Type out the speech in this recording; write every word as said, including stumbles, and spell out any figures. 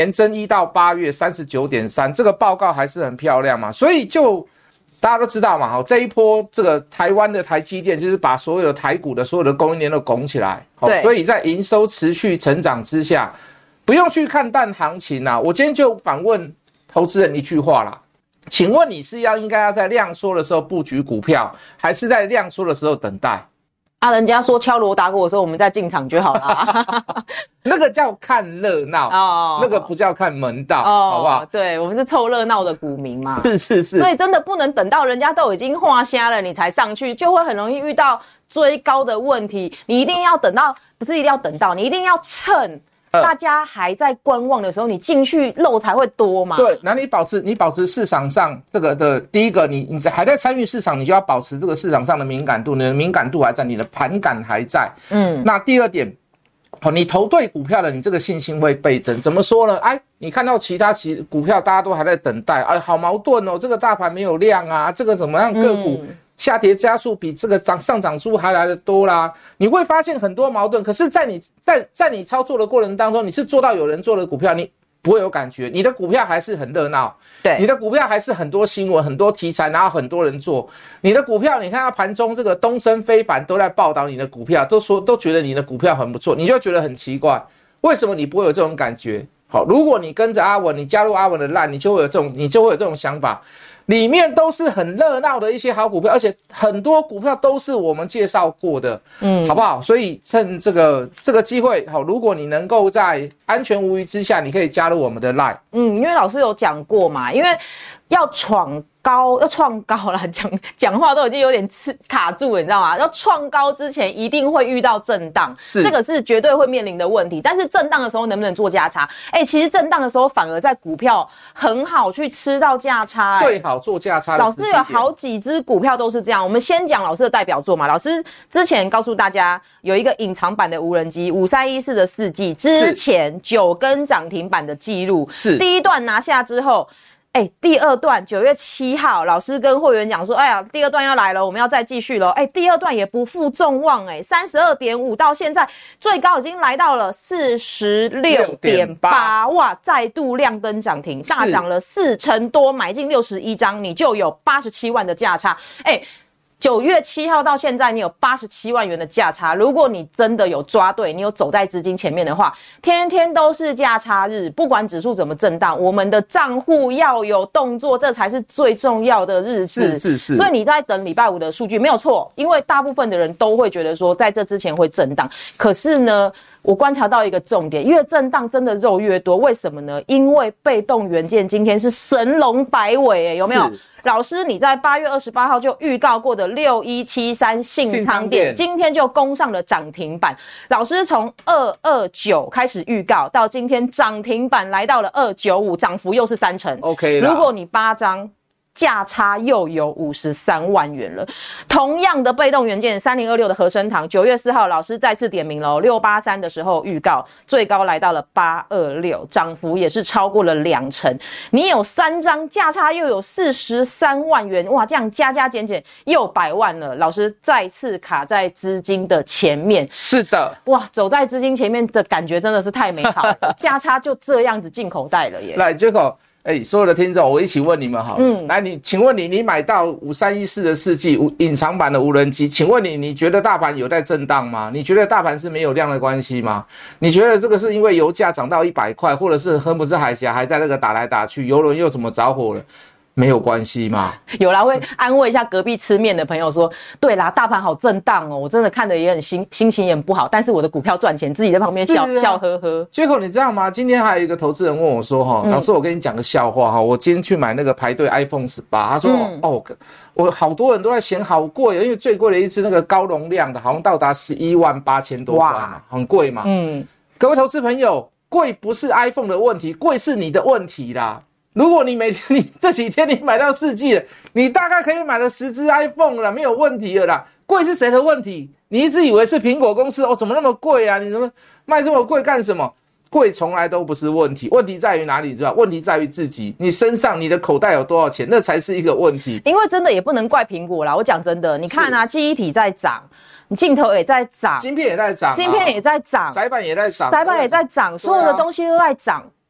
年增一到八月 三十九点三， 这个报告还是很漂亮嘛，所以就大家都知道嘛，这一波这个台湾的台积电就是把所有的台股的所有的供应链都拱起来，所以在营收持续成长之下，不用去看淡行情啦。我今天就反问投资人一句话啦，请问你是要应该要在量缩的时候布局股票，还是在量缩的时候等待？ 啊，人家说敲锣打鼓的时候，我们再进场就好了。 那个叫看热闹，哦，那个不叫看门道，哦，好不好？ 对，我们是凑热闹的股民嘛。 是是是。 所以真的不能等到人家都已经画瞎了，你才上去，就会很容易遇到追高的问题。你一定要等到，不是一定要等到，你一定要趁大家还在观望的时候，你进去肉才会多嘛。 对，那你保持你保持市场上这个的第一个，你你还在参与市场，你就要保持这个市场上的敏感度，你的敏感度还在，你的盘感还在。嗯，那第二点，好，你投对股票了，你这个信心会倍增。怎么说呢？哎，你看到其他其股票大家都还在等待，哎，好矛盾哦，这个大盘没有量啊，这个怎么样个股？嗯，下跌加速比这个涨上涨速还来得多啦，你会发现很多矛盾。可是在你在在你操作的过程当中，你是做到有人做的股票，你不会有感觉，你的股票还是很热闹，对，你的股票还是很多新闻、很多题材，然后很多人做。你的股票，你看到盘中这个东升非凡都在报道你的股票，都说都觉得你的股票很不错，你就觉得很奇怪，为什么你不会有这种感觉？好，如果你跟着阿文，你加入阿文的LINE，你就会有这种，你就会有这种想法。里面都是很热闹的一些好股票，而且很多股票都是我们介绍过的，嗯，好不好？所以趁这个这个机会，好，如果你能够在安全无虞之下，你可以加入我们的 LINE。 嗯，因为老师有讲过嘛，因为要闯高要创高啦，讲讲话都已经有点卡住了，你知道吗？要创高之前一定会遇到震荡，是这个是绝对会面临的问题。但是震荡的时候能不能做价差？哎、欸，其实震荡的时候反而在股票很好去吃到价差、欸， 最好做价差的。 老师有好几只股票都是这样。我们先讲老师的代表作嘛。老师之前告诉大家有一个隐藏版的无人机五三一四的四季，之前九根涨停板的记录，是第一段拿下之后。哎、欸，第二段九月七号，老师跟会员讲说，哎呀，第二段要来了，我们要再继续了。哎、欸，第二段也不负众望、欸，哎， 三十二点五 到现在最高已经来到了 四十六点八， 哇，再度亮灯涨停，大涨了四成多，买进六十一张，你就有八十七万的价差。哎、欸。九月七号到现在，你有八十七万元的价差。如果你真的有抓对，你有走在资金前面的话，天天都是价差日，不管指数怎么震荡，我们的账户要有动作，这才是最重要的日子。 是是是。 所以你在等礼拜五的数据没有错，因为大部分的人都会觉得说，在这之前会震荡。可是呢，我观察到一个重点，越震荡真的肉越多，为什么呢？因为被动元件今天是神龙摆尾、欸，有没有？老师，你在八月二十八号就预告过的六一七三信昌电，今天就攻上了涨停板。老师从二二九开始预告，到今天涨停板来到了二九五，涨幅又是三成。 OK 啦， 如果你八张。价差又有五十三万元了。同样的被动元件三零二六的和生堂，九月四号老师再次点名了，六八三的时候预告，最高来到了八二六，涨幅也是超过了两成。你有三张，价差又有四十三万元，哇，这样加加减减又百万了。老师再次卡在资金的前面。 是的， 哇，走在资金前面的感觉真的是太美好了，价差就这样子进口袋了耶。 来，结果。哎、欸，所有的听众，我一起问你们好了。嗯，来，你请问你，你买到五三一四的世纪隐藏版的无人机，请问你，你觉得大盘有在震荡吗？你觉得大盘是没有量的关系吗？你觉得这个是因为油价涨到一百块，或者是荷姆斯海峡还在那个打来打去，油轮又怎么着火了？没有关系嘛？ 有啦，会安慰一下隔壁吃面的朋友说，对啦，大盘好震荡哦，我真的看得也很心心情也很不好，但是我的股票赚钱，自己在旁边笑、啊、笑呵呵。 结果你知道吗？今天还有一个投资人问我说，哈、嗯，老师，我跟你讲个笑话哈，我今天去买那个排队 iPhone 十八，他说、嗯、哦，我好多人都在嫌好贵，因为最贵的一支那个高容量的，好像到达十一万八千多块嘛，很贵嘛。嗯，各位投资朋友，贵不是 iPhone 的问题，贵是你的问题啦。如果你每天你这几天你买到四 G 了，你大概可以买了十支 iPhone 了，没有问题了啦。贵是谁的问题？你一直以为是苹果公司哦，怎么那么贵啊？你怎么卖这么贵干什么？贵从来都不是问题，问题在于哪里？知道？问题在于自己，你身上你的口袋有多少钱，那才是一个问题。 因为真的也不能怪苹果啦，我讲真的，你看啊，记忆体在涨。镜头也在涨， 晶片也在涨、啊， 晶片也在涨， 载板也在涨， 载板也在涨，所有的东西都在涨。